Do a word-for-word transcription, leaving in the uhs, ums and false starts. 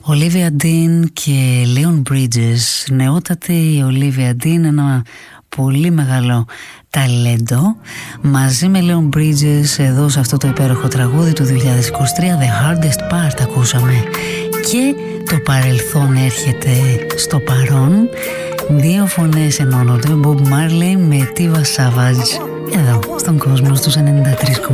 Olivia Dean και Leon Bridges. Νεότατη η Olivia Dean, ένα πολύ μεγάλο ταλέντο, μαζί με Leon Bridges εδώ σε αυτό το υπέροχο τραγούδι του δύο χιλιάδες είκοσι τρία, The Hardest Part ακούσαμε. Και το παρελθόν έρχεται στο παρόν. Δύο φωνές ενώνονται, Bob Marley με Tiva Savage, εδώ στον κόσμο στους ενενήντα τρία.